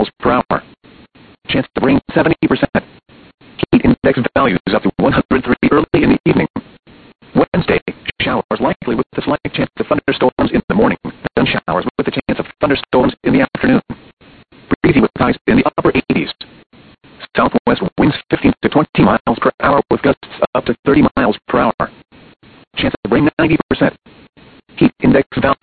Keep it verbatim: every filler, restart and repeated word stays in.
miles per hour. Chance of rain seventy percent. Heat index values up to one hundred three early in the evening. Wednesday, showers likely with a slight chance of thunderstorms in the morning, then showers with a chance of thunderstorms in the afternoon. Breezy with highs in the upper eighties. Southwest winds fifteen to twenty miles per hour with gusts up to thirty miles per hour. Chance of rain ninety percent. Heat index